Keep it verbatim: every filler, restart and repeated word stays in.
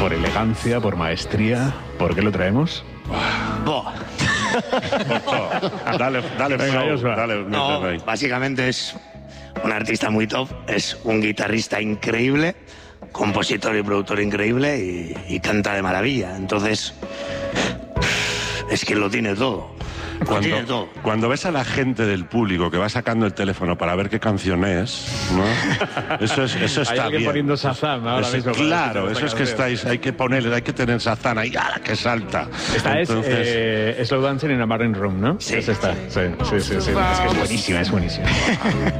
por elegancia, por maestría. ¿Por qué lo traemos? Buah. Dale, dale, Venga, flow, Joshua. dale, No, métete ahí. básicamente es un artista muy top, es un guitarrista increíble, compositor y productor increíble y, y canta de maravilla. Entonces, es que lo tiene todo. Lo tiene Cuando, todo. cuando ves a la gente del público que va sacando el teléfono para ver qué canción es, ¿no? Eso, es, eso está Hay alguien bien. poniendo Shazam ahora Eso- mismo para claro, escuchar eso es esta que canción. estáis, hay que ponerle, hay que tener Shazam ahí, ¡ala, que salta! Esta Entonces, es eh, Slow Dancing in a Marine Room, ¿no? Sí. Es esta. Sí, sí, sí, sí. Es que es buenísima, es buenísima.